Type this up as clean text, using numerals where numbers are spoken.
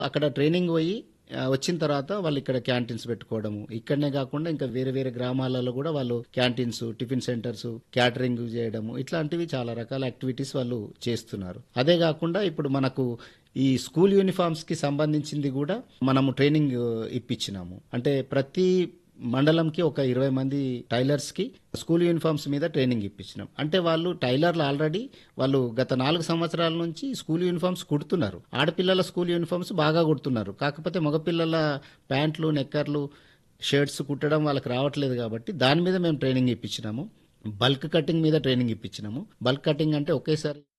అక్కడ ట్రైనింగ్ పోయి వచ్చిన తర్వాత వాళ్ళు ఇక్కడ క్యాంటీన్స్ పెట్టుకోవడము. ఇక్కడనే కాకుండా ఇంకా వేరే వేరే గ్రామాలలో కూడా వాళ్ళు క్యాంటీన్స్, టిఫిన్ సెంటర్స్, క్యాటరింగ్ చేయడము ఇట్లాంటివి చాలా రకాల యాక్టివిటీస్ వాళ్ళు చేస్తున్నారు. అదే కాకుండా ఇప్పుడు మనకు ఈ స్కూల్ యూనిఫామ్స్ కి సంబంధించింది కూడా మనము ట్రైనింగ్ ఇప్పించినాము. అంటే ప్రతి మండలంకి ఒక 20 మంది టైలర్స్ కి స్కూల్ యూనిఫామ్స్ మీద ట్రైనింగ్ ఇప్పించినాం. అంటే వాళ్ళు టైలర్లు ఆల్రెడీ వాళ్ళు గత 4 సంవత్సరాల నుంచి స్కూల్ యూనిఫామ్స్ కుడుతున్నారు. ఆడపిల్లల స్కూల్ యూనిఫామ్స్ బాగా కుడుతున్నారు. కాకపోతే మగపిల్లల ప్యాంట్లు, నెక్కర్లు, షర్ట్స్ కుట్టడం వాళ్ళకి రావట్లేదు కాబట్టి దాని మీద మేము ట్రైనింగ్ ఇప్పించినాము. బల్క్ కటింగ్ మీద ట్రైనింగ్ ఇప్పించినాము. బల్క్ కటింగ్ అంటే ఒకేసారి